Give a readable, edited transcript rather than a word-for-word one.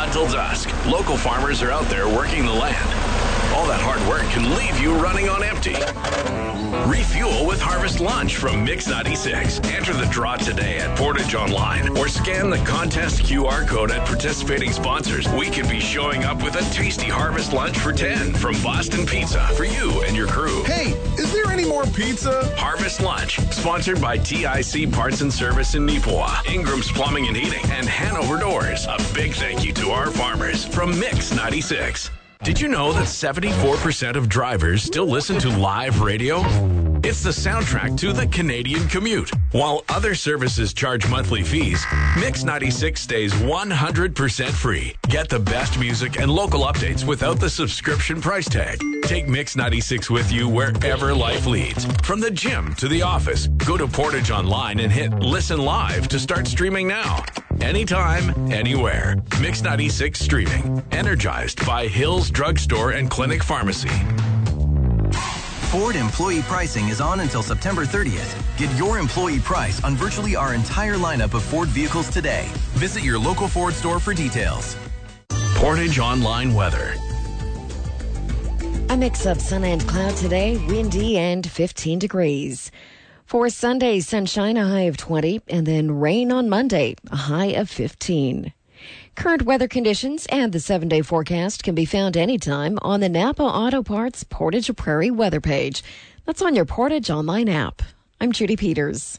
until dusk. Local farmers are out there working the land. All that hard work can leave you running on empty. Refuel with Harvest Lunch from Mix 96. Enter the draw today at Portage Online or scan the contest QR code at participating sponsors. We could be showing up with a tasty Harvest Lunch for 10 from Boston Pizza for you and your crew. Hey, is there any more pizza? Harvest Lunch, sponsored by TIC Parts and Service in Nipoa, Ingram's Plumbing and Heating, and Hanover Doors. A big thank you to our farmers from Mix 96. Did you know that 74% of drivers still listen to live radio? It's the soundtrack to the Canadian commute. While other services charge monthly fees, Mix 96 stays 100% free. Get the best music and local updates without the subscription price tag. Take Mix 96 with you wherever life leads. From the gym to the office, go to Portage Online and hit Listen Live to start streaming now. Anytime, anywhere. Mix 96 streaming. Energized by Hills Drugstore and Clinic Pharmacy. Ford employee pricing is on until September 30th. Get your employee price on virtually our entire lineup of Ford vehicles today. Visit your local Ford store for details. Portage Online weather. A mix of sun and cloud today, windy and 15 degrees. For Sunday, sunshine, a high of 20, and then rain on Monday, a high of 15. Current weather conditions and the 7-day forecast can be found anytime on the Napa Auto Parts Portage Prairie weather page. That's on your Portage Online app. I'm Judy Peters.